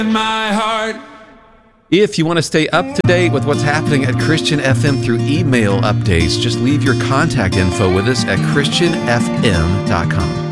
my heart. If you want to stay up to date with what's happening at Christian FM through email updates, just leave your contact info with us at christianfm.com.